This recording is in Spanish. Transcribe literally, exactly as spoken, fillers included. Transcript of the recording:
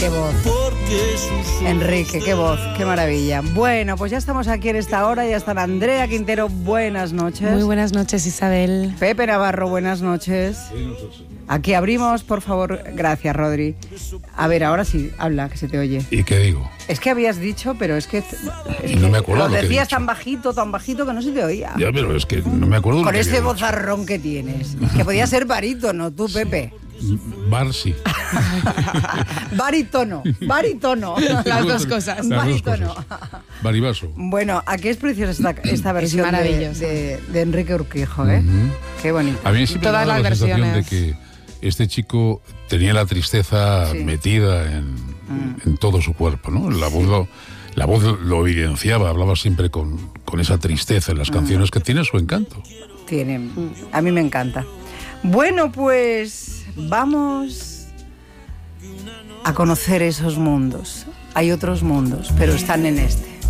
Qué voz. Enrique, qué voz, qué maravilla. Bueno, pues ya estamos aquí en esta hora, ya están Andrea Quintero, buenas noches. Muy buenas noches, Isabel. Pepe Navarro, buenas noches. Aquí abrimos, por favor. Gracias, Rodri. A ver, ahora sí, habla, que se te oye. ¿Y qué digo? Es que habías dicho, pero es que... Es no que me acuerdo lo lo que he decías dicho. tan bajito, tan bajito, que no se te oía. Ya, pero es que no me acuerdo. Con lo que ese había vozarrón que tienes. Que podía ser barítono, tú, Pepe. dicho. Bar sí. Barítono, barítono. Las dos cosas. Las dos Barítono. cosas. Baribaso. Bueno, aquí es preciosa esta, esta versión de, maravillosa. de, de Enrique Urquijo, ¿eh? Ujú. Qué bonito. A mí siempre Todas me da la las sensación de versiones. que este chico tenía la tristeza Sí. metida en, Mm. en todo su cuerpo, ¿no? La voz lo, la voz lo evidenciaba, hablaba siempre con, con esa tristeza en las canciones que tiene su encanto. Tiene, a mí me encanta. Bueno, pues vamos a conocer esos mundos. Hay otros mundos, pero están en este.